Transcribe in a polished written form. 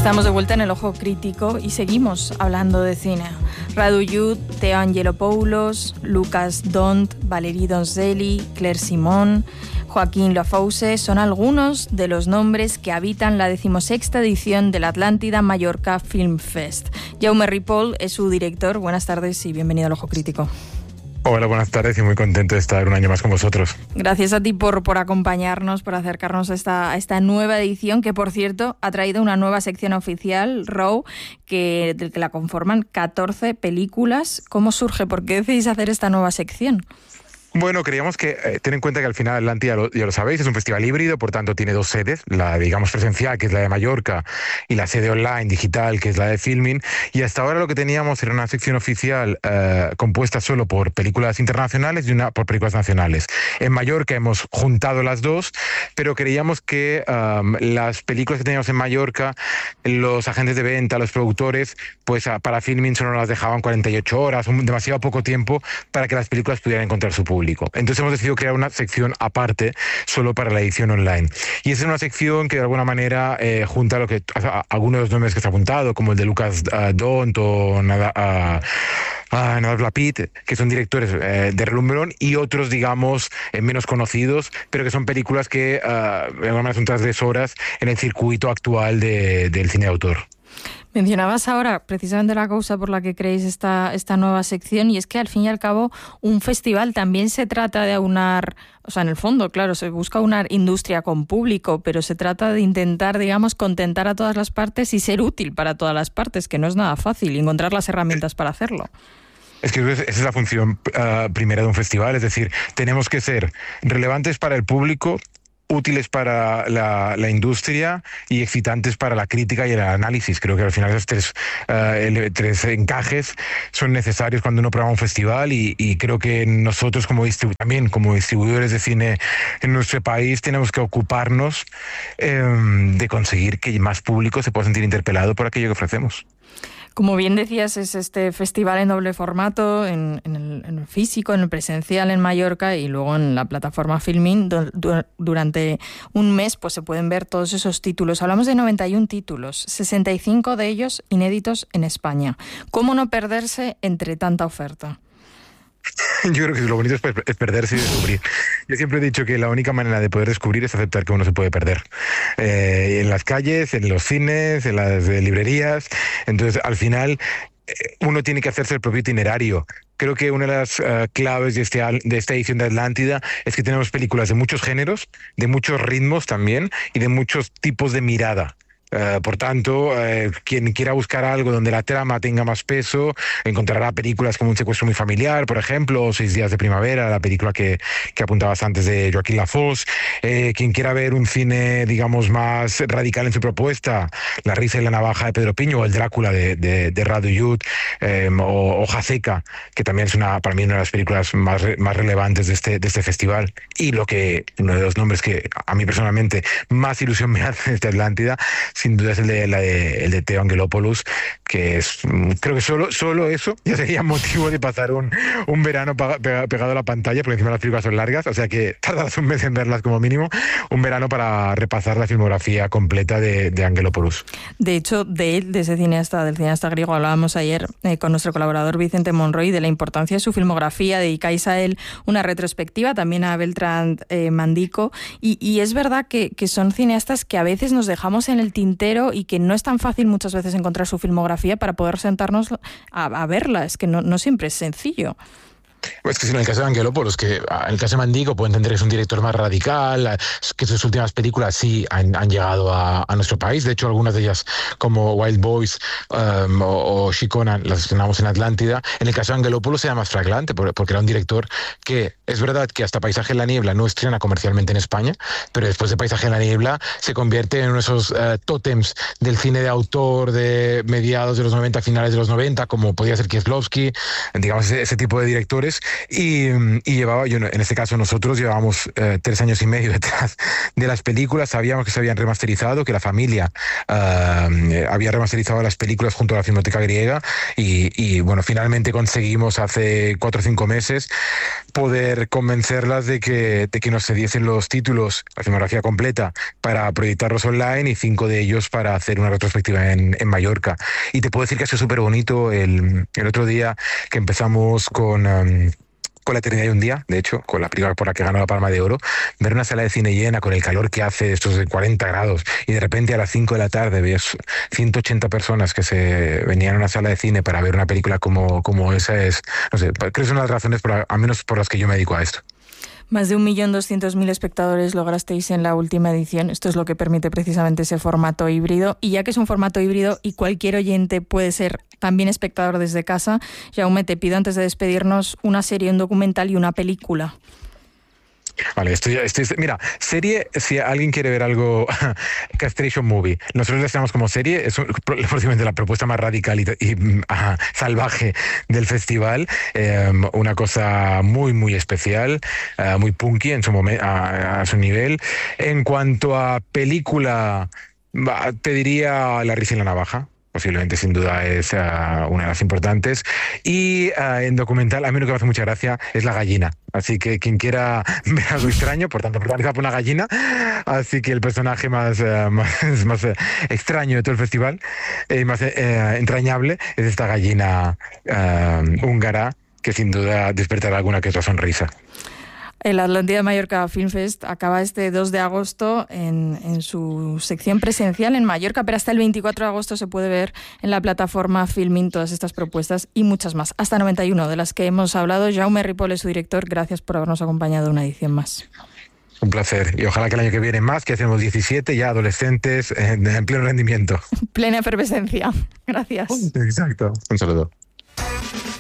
Estamos de vuelta en el Ojo Crítico y seguimos hablando de cine. Radu Jude, Teo Angelopoulos, Lucas Dont, Valerie Donzelli, Claire Simon, Joaquín Lafosse son algunos de los nombres que habitan la 16ª edición del Atlántida Mallorca Film Fest. Jaume Ripoll es su director. Buenas tardes y bienvenido al Ojo Crítico. Hola, buenas tardes y muy contento de estar un año más con vosotros. Gracias a ti por acompañarnos, por acercarnos a esta nueva edición, que por cierto ha traído una nueva sección oficial, RAW, del que la conforman 14 películas. ¿Cómo surge? ¿Por qué decidís hacer esta nueva sección? Bueno, creíamos que, ten en cuenta que al final Atlántida, ya lo sabéis, es un festival híbrido, por tanto tiene dos sedes, la digamos presencial, que es la de Mallorca, y la sede online, digital, que es la de Filmin, y hasta ahora lo que teníamos era una sección oficial compuesta solo por películas internacionales y una por películas nacionales. En Mallorca hemos juntado las dos, pero creíamos que las películas que teníamos en Mallorca, los agentes de venta, los productores, pues para Filmin solo las dejaban 48 horas, demasiado poco tiempo para que las películas pudieran encontrar su público. Entonces hemos decidido crear una sección aparte solo para la edición online. Y esa es una sección que de alguna manera junta algunos de los nombres que se ha apuntado, como el de Lucas Dont o Nadal Lapid, que son directores de relumbrón, y otros, digamos, menos conocidos, pero que son películas que de alguna manera son transgresoras en el circuito actual del cine de autor. Mencionabas ahora precisamente la causa por la que creéis esta nueva sección, y es que al fin y al cabo un festival también se trata de aunar, o sea, en el fondo, claro, se busca aunar industria con público, pero se trata de intentar, digamos, contentar a todas las partes y ser útil para todas las partes, que no es nada fácil, y encontrar las herramientas para hacerlo. Es que esa es la función primera de un festival, es decir, tenemos que ser relevantes para el público, útiles para la industria y excitantes para la crítica y el análisis. Creo que al final esos tres encajes son necesarios cuando uno programa un festival, y creo que nosotros como distribuidores de cine en nuestro país tenemos que ocuparnos de conseguir que más público se pueda sentir interpelado por aquello que ofrecemos. Como bien decías, es este festival en doble formato, en el físico, en el presencial en Mallorca y luego en la plataforma Filmin. Durante un mes pues se pueden ver todos esos títulos. Hablamos de 91 títulos, 65 de ellos inéditos en España. ¿Cómo no perderse entre tanta oferta? Yo creo que lo bonito es perderse y descubrir. Yo siempre he dicho que la única manera de poder descubrir es aceptar que uno se puede perder. En las calles, en los cines, en las librerías. Entonces, al final, uno tiene que hacerse el propio itinerario. Creo que una de las claves de esta edición de Atlántida es que tenemos películas de muchos géneros, de muchos ritmos también, y de muchos tipos de mirada. Por tanto, quien quiera buscar algo donde la trama tenga más peso, encontrará películas como Un secuestro muy familiar, por ejemplo, o 6 días de primavera, la película que apuntabas antes de Joaquín Lafosse. Quien quiera ver un cine, digamos, más radical en su propuesta, La risa y la navaja de Pedro Piño, o El Drácula de Radu Jude, o Hoja seca, que también es para mí una de las películas más relevantes de este festival. Y uno de los nombres que a mí personalmente más ilusión me hace de Atlántida, sin duda, es el de Teo Angelopoulos, que creo que solo eso ya sería motivo de pasar un verano pegado a la pantalla, porque encima las películas son largas, o sea que tardas un mes en verlas como mínimo, un verano para repasar la filmografía completa de Angelopoulos. De hecho, de ese cineasta, del cineasta griego, hablábamos ayer con nuestro colaborador Vicente Monroy de la importancia de su filmografía. Dedicáis a él una retrospectiva, también a Beltrán Mandico, y es verdad que son cineastas que a veces nos dejamos en el tintero y que no es tan fácil muchas veces encontrar su filmografía para poder sentarnos a verla. Es que no siempre es sencillo. Es que en el caso de Angelopoulos, que en el caso de Mandico puedo entender que es un director más radical, que sus últimas películas sí han llegado a nuestro país. De hecho, algunas de ellas, como Wild Boys o Shikona, las estrenamos en Atlántida. En el caso de Angelopoulos era más flagrante, porque era un director que es verdad que hasta Paisaje en la niebla no estrena comercialmente en España, pero después de Paisaje en la niebla se convierte en uno de esos tótems del cine de autor de mediados de los 90, finales de los 90, como podía ser Kieslowski, digamos, ese tipo de directores meses y llevaba, en este caso nosotros llevábamos 3 años y medio detrás de las películas. Sabíamos que se habían remasterizado, que la familia había remasterizado las películas junto a la Filmoteca Griega y bueno, finalmente conseguimos hace 4 o 5 meses poder convencerlas de que nos cediesen los títulos, la filmografía completa, para proyectarlos online y 5 de ellos para hacer una retrospectiva en Mallorca. Y te puedo decir que ha sido súper bonito el otro día que empezamos con La eternidad de un día, de hecho, con la película por la que ganó la Palma de Oro, ver una sala de cine llena con el calor que hace, estos de 40 grados, y de repente a las 5 de la tarde ves 180 personas que se venían a una sala de cine para ver una película como esa, no sé, creo que es una de las razones, al menos por las que yo me dedico a esto. Más de 1.200.000 espectadores lograsteis en la última edición. Esto es lo que permite precisamente ese formato híbrido. Y ya que es un formato híbrido y cualquier oyente puede ser también espectador desde casa, Jaume, te pido antes de despedirnos una serie, un documental y una película. Vale, mira, serie, si alguien quiere ver algo, Castration Movie, nosotros le llamamos como serie, es posiblemente la propuesta más radical y salvaje del festival, una cosa muy, muy especial, muy punky en su momento, a su nivel. En cuanto a película, te diría La risa y la navaja. Posiblemente, sin duda, es una de las importantes. Y en documental, a mí lo que me hace mucha gracia es La gallina. Así que quien quiera ver algo extraño, por tanto, protagonizado por una gallina, así que el personaje más extraño de todo el festival, más entrañable, es esta gallina húngara, que sin duda despertará alguna que otra sonrisa. El Atlántida Mallorca Film Fest acaba este 2 de agosto en su sección presencial en Mallorca, pero hasta el 24 de agosto se puede ver en la plataforma Filmin todas estas propuestas y muchas más, hasta 91 de las que hemos hablado. Jaume Ripoll es su director, gracias por habernos acompañado en una edición más. Un placer, y ojalá que el año que viene más, que hacemos 17 ya adolescentes en pleno rendimiento. Plena efervescencia. Gracias. Exacto. Un saludo.